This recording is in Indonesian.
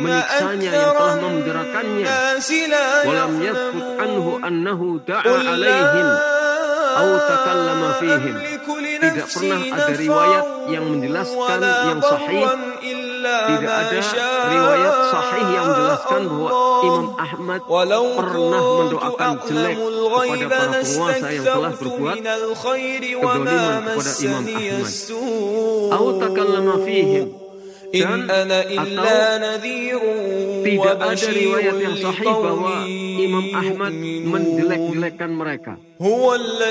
menyiksanya, yang telah memenjarakannya. Walam yathbut anhu annahu da'a alaihim au takallama fihim. Tidak pernah ada riwayat yang menjelaskan yang sahih. Tidak ada riwayat sahih yang menjelaskan bahwa Imam Ahmad pernah mendoakan jelek kepada para penguasa yang telah berbuat kezaliman kepada Imam Ahmad. Au takallama fihim. Dan atau tidak ada riwayat yang sahih bahwa Imam Ahmad menjelek-jelekkan mereka.